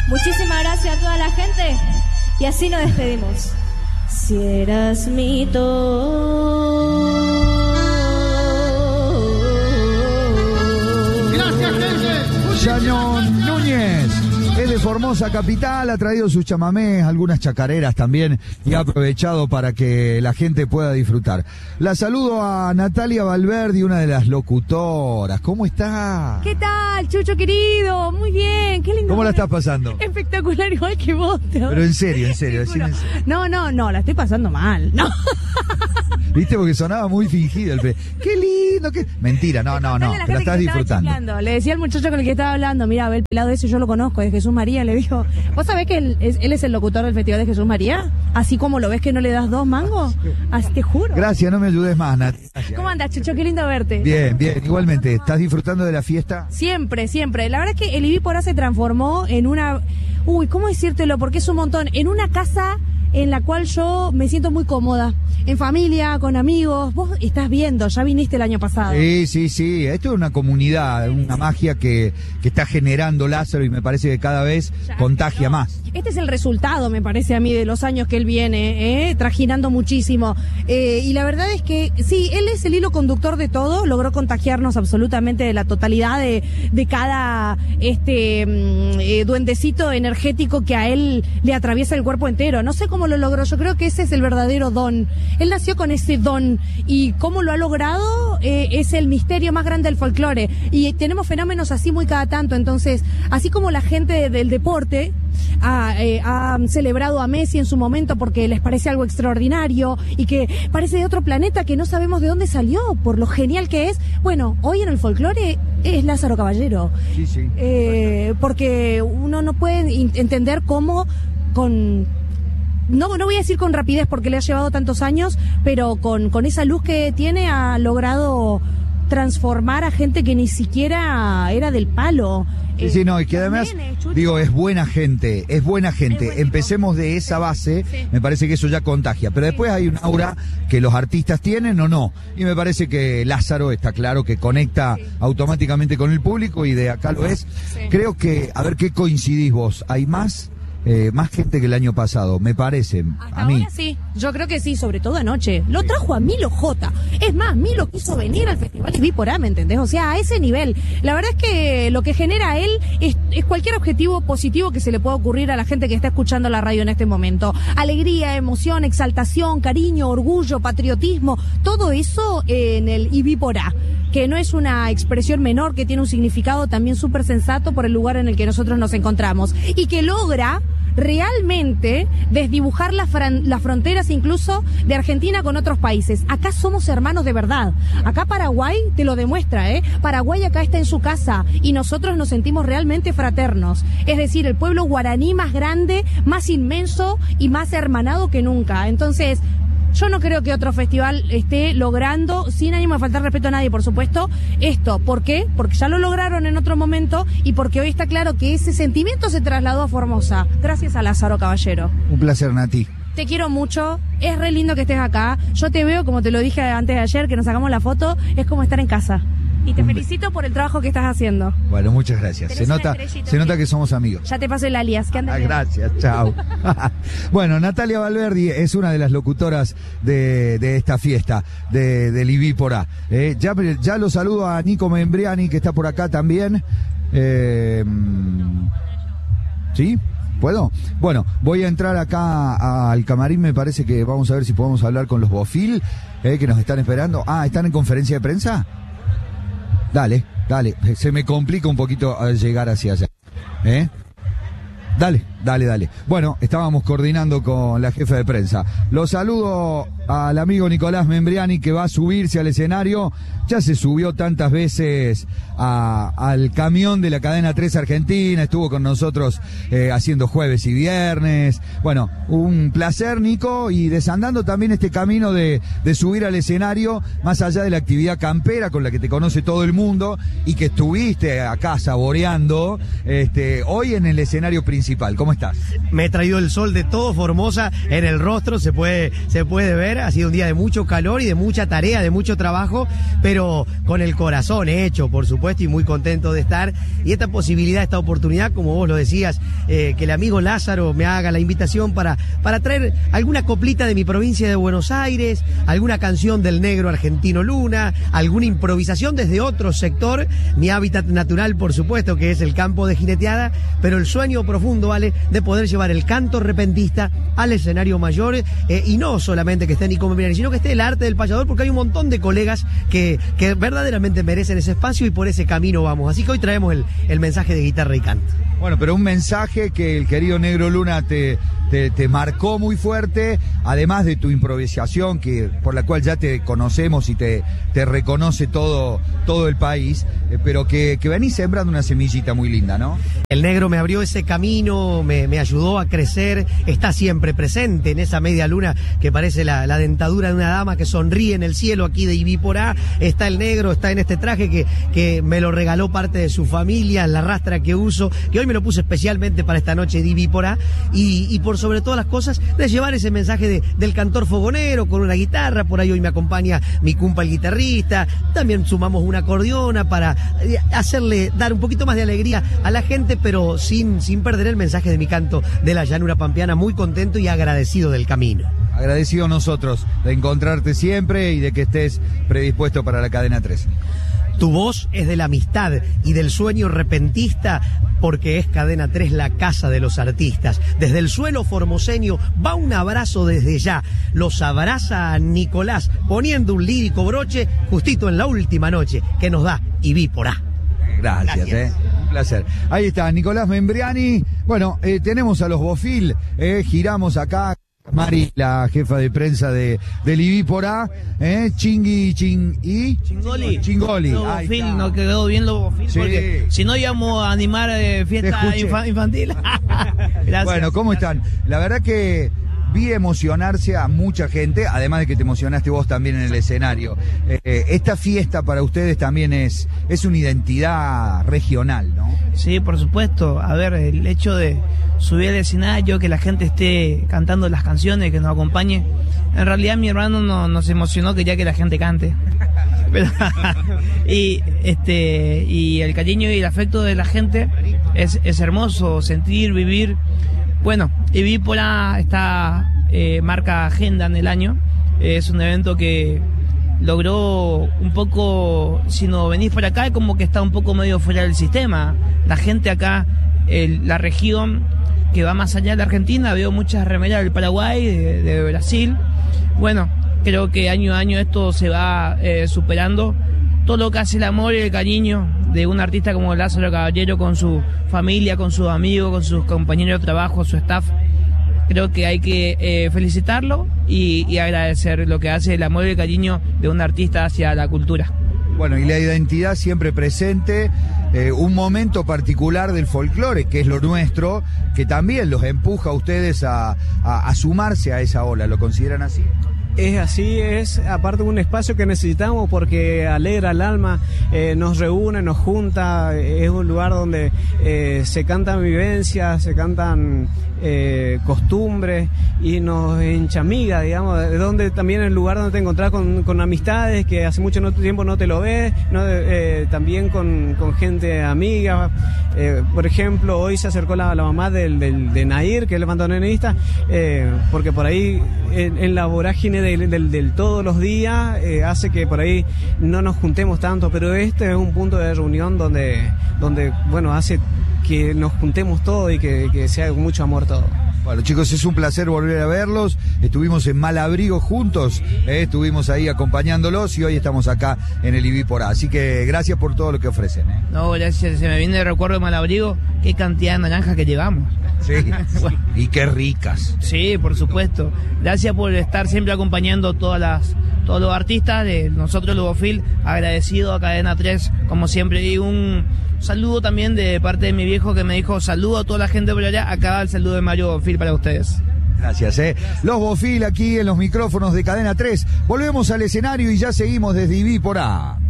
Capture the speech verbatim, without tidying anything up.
Muchísimas gracias a toda la gente y así nos despedimos. Si eras mi todo. Gracias, gente. Shannon Núñez es de Formosa Capital, ha traído sus chamamés, algunas chacareras también y ha aprovechado para que la gente pueda disfrutar. La saludo a Natalia Valverdi, una de las locutoras. ¿Cómo está? ¿Qué tal, Chucho querido? Muy bien, qué lindo. ¿Cómo la estás pasando? Espectacular, igual que vos. Pero en serio, en serio, decime en serio. No, no, no, la estoy pasando mal, no. ¿Viste? Porque sonaba muy fingido el pe... ¡Qué lindo! Qué... Mentira, no, no, no, te la estás disfrutando. Chiflando. Le decía al muchacho con el que estaba hablando, mira, ve el pelado ese, yo lo conozco, es Jesús María, le dijo, ¿vos sabés que él es, él es el locutor del Festival de Jesús María? Así como lo ves que no le das dos mangos, así te juro. Gracias, no me ayudes más, Nat. ¿Cómo andas, Chucho? Qué lindo verte. Bien, bien, igualmente. ¿Estás disfrutando de la fiesta? Siempre, siempre. La verdad es que el Ibípora se transformó en una... Uy, ¿cómo decírtelo? Porque es un montón. En una casa en la cual yo me siento muy cómoda. En familia, con amigos. Vos estás viendo, ya viniste el año pasado. Sí, sí, sí. Esto es una comunidad, una magia que, que está generando Lázaro y me parece que cada vez ya, contagia no. más. Este es el resultado, me parece a mí, de los años que él viene, ¿eh? trajinando muchísimo. Eh, y la verdad es que, sí, él es el hilo conductor de todo, logró contagiarnos absolutamente de la totalidad de, de cada este eh, duendecito energético que a él le atraviesa el cuerpo entero. No sé cómo lo logró, yo creo que ese es el verdadero don. Él nació con ese don y cómo lo ha logrado eh, es el misterio más grande del folclore. Y tenemos fenómenos así muy cada tanto, entonces, así como la gente del deporte ha, eh, ha celebrado a Messi en su momento porque les parece algo extraordinario y que parece de otro planeta que no sabemos de dónde salió, por lo genial que es. Bueno, hoy en el folclore es Lázaro Caballero. Sí, sí. Eh, porque uno no puede entender cómo con... No, no voy a decir con rapidez porque le ha llevado tantos años, pero con, con esa luz que tiene ha logrado transformar a gente que ni siquiera era del palo. Sí, eh, sí, no, y que además, digo, es buena gente, es buena gente. Es Empecemos de esa base, sí. Me parece que eso ya contagia. Pero después hay un aura que los artistas tienen o no. Y me parece que Lázaro está claro que conecta sí. automáticamente con el público y de acá lo es. Sí. Creo que, a ver qué coincidís vos, hay más... Eh, más gente que el año pasado, me parece, Hasta a mí. Ahora sí, yo creo que sí, sobre todo anoche. Lo trajo a Milo J. Es más, Milo quiso venir al Festival Ibípora, ¿me entendés? O sea, a ese nivel. La verdad es que lo que genera él es, es cualquier objetivo positivo que se le pueda ocurrir a la gente que está escuchando la radio en este momento. Alegría, emoción, exaltación, cariño, orgullo, patriotismo, todo eso en el Ibípora, que no es una expresión menor, que tiene un significado también súper sensato por el lugar en el que nosotros nos encontramos y que logra realmente desdibujar las, fran- las fronteras incluso de Argentina con otros países. Acá somos hermanos de verdad. Acá Paraguay te lo demuestra, ¿eh? Paraguay acá está en su casa y nosotros nos sentimos realmente fraternos. Es decir, el pueblo guaraní más grande, más inmenso y más hermanado que nunca. Entonces, yo no creo que otro festival esté logrando, sin ánimo de faltar respeto a nadie, por supuesto, esto. ¿Por qué? Porque ya lo lograron en otro momento y porque hoy está claro que ese sentimiento se trasladó a Formosa. Gracias a Lázaro Caballero. Un placer, Nati. Te quiero mucho, es re lindo que estés acá. Yo te veo, como te lo dije antes de ayer, que nos sacamos la foto, es como estar en casa. Y te felicito por el trabajo que estás haciendo. Bueno, muchas gracias. Se nota, se nota que somos amigos. Ya te paso el alias. Que ah, gracias, chao. Bueno, Natalia Valverdi es una de las locutoras de, de esta fiesta, de, del Ibípora. Eh, ya, ya lo saludo a Nico Membriani, que está por acá también. Eh, ¿Sí? ¿Puedo? Bueno, voy a entrar acá al camarín, me parece que vamos a ver si podemos hablar con los Bofil, eh, que nos están esperando. Ah, ¿están en conferencia de prensa? Dale, dale, se me complica un poquito llegar hacia allá. ¿Eh? Dale, dale, dale. Bueno, estábamos coordinando con la jefa de prensa. Lo saludo al amigo Nicolás Membriani, que va a subirse al escenario. Ya se subió tantas veces a, al camión de la cadena tres Argentina, estuvo con nosotros eh, haciendo jueves y viernes. Bueno, un placer, Nico, y desandando también este camino de, de subir al escenario, más allá de la actividad campera con la que te conoce todo el mundo y que estuviste acá saboreando este, hoy en el escenario principal. ¿Cómo estás? estás? Me he traído el sol de todo Formosa en el rostro, se puede, se puede ver. Ha sido un día de mucho calor y de mucha tarea, de mucho trabajo, pero con el corazón hecho, por supuesto, y muy contento de estar. Y esta posibilidad, esta oportunidad, como vos lo decías, eh, que el amigo Lázaro me haga la invitación para, para traer alguna coplita de mi provincia de Buenos Aires, alguna canción del negro argentino Luna, alguna improvisación desde otro sector, mi hábitat natural, por supuesto, que es el campo de jineteada, pero el sueño profundo, ¿vale?, de poder llevar el canto repentista al escenario mayor, eh, y no solamente que esté Nico Membriani, sino que esté el arte del payador, porque hay un montón de colegas que, que verdaderamente merecen ese espacio y por ese camino vamos. Así que hoy traemos el, el mensaje de guitarra y canto. Bueno, pero un mensaje que el querido Negro Luna te, te, te marcó muy fuerte, además de tu improvisación, que por la cual ya te conocemos y te, te reconoce todo, todo el país, eh, pero que, que venís sembrando una semillita muy linda, ¿no? El negro me abrió ese camino, me, me ayudó a crecer, está siempre presente en esa media luna que parece la, la dentadura de una dama que sonríe en el cielo aquí de Ibípora. Está el negro, está en este traje que, que me lo regaló parte de su familia, la rastra que uso, que hoy me lo puse especialmente para esta noche de Ibípora, y, y por sobre todas las cosas, de llevar ese mensaje de, del cantor fogonero con una guitarra. Por ahí hoy me acompaña mi cumpa el guitarrista, también sumamos una acordeona para hacerle, dar un poquito más de alegría a la gente, pero sin, sin perder el mensaje de mi canto de la llanura pampeana. Muy contento y agradecido del camino. Agradecido nosotros de encontrarte siempre y de que estés predispuesto para la Cadena tres. Tu voz es de la amistad y del sueño repentista, porque es Cadena tres la casa de los artistas. Desde el suelo formoseño va un abrazo desde ya. Los abraza a Nicolás, poniendo un lírico broche justito en la última noche que nos da Ibípora. Gracias, Gracias. Eh. Un placer. Ahí está, Nicolás Membriani. Bueno, eh, tenemos a los Bofil, eh, giramos acá. Mari, la jefa de prensa de del Ibípora, eh, Chingui, ching, y Chingoli. Chingoli. Los Bofil, no quedó bien los Bofil, sí. Porque si no íbamos a animar eh, fiesta infa infantil. Gracias. Bueno, ¿cómo están? La verdad que vi emocionarse a mucha gente, además de que te emocionaste vos también en el escenario. Eh, esta fiesta para ustedes también es, es una identidad regional, ¿no? Sí, por supuesto. A ver, el hecho de subir al escenario, que la gente esté cantando las canciones, que nos acompañe. En realidad mi hermano no, nos emocionó, quería que la gente cante. Pero, y este y el cariño y el afecto de la gente es, es hermoso, sentir, vivir. Bueno, Ibípora está, eh, marca agenda en el año. Es un evento que logró un poco, si no venís por acá, es como que está un poco medio fuera del sistema. La gente acá, el, la región que va más allá de Argentina, veo muchas remeras del Paraguay, de, de Brasil. Bueno, creo que año a año esto se va eh, superando. Todo lo que hace el amor y el cariño de un artista como Lázaro Caballero con su familia, con sus amigos, con sus compañeros de trabajo, su staff. Creo que hay que eh, felicitarlo y, y agradecer lo que hace el amor y el cariño de un artista hacia la cultura. Bueno, y la identidad siempre presente, eh, un momento particular del folclore, que es lo nuestro, que también los empuja a ustedes a, a, a sumarse a esa ola. ¿Lo consideran así? Es así, es aparte un espacio que necesitamos porque alegra el alma, eh, nos reúne, nos junta, es un lugar donde eh, se cantan vivencias, se cantan eh, costumbres y nos enchamiga, digamos, de donde también es el lugar donde te encontrás con, con amistades que hace mucho tiempo no te lo ves, ¿no? eh, también con, con gente amiga. Eh, por ejemplo, hoy se acercó la, la mamá del, del, de Nair, que es el bandoneonista, eh, porque por ahí en, en la vorágine del, del, del todos los días eh, hace que por ahí no nos juntemos tanto, pero este es un punto de reunión donde, donde bueno, hace que nos juntemos todos y que, que sea con mucho amor todo. Bueno, chicos, es un placer volver a verlos. Estuvimos en Malabrigo juntos, eh, estuvimos ahí acompañándolos y hoy estamos acá en el Ibípora. Así que gracias por todo lo que ofrecen. ¿eh? No, gracias. Se me viene de recuerdo de Malabrigo, qué cantidad de naranjas que llevamos. Sí, bueno. Y qué ricas. Sí, por supuesto. Gracias por estar siempre acompañando todas las, todos los artistas de nosotros, los Bofil. Agradecido a Cadena tres, como siempre. Y un saludo también de parte de mi viejo que me dijo saludo a toda la gente por allá. Acá el saludo de Mario Bofil para ustedes. Gracias, eh. Los Bofil aquí en los micrófonos de Cadena tres. Volvemos al escenario y ya seguimos desde Ibípora.